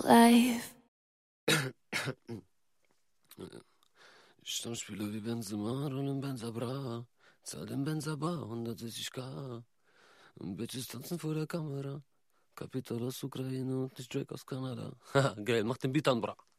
reif. Stammspieler wie Benzema, rollen Benza Bra. Zahl den Benza Bar, 160k. Und Bitches tanzen vor der Kamera. Kapital aus Ukraine und nicht Drake aus Kanada. Haha, geil, mach den Beat an, bra.